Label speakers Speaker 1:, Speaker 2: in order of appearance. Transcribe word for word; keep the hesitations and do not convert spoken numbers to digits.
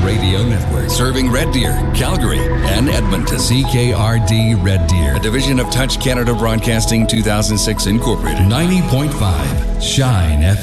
Speaker 1: Radio Network. Serving Red Deer, Calgary, and Edmonton. C K R D Red Deer. A division of Touch Canada Broadcasting two thousand six Incorporated. ninety point five Shine F M.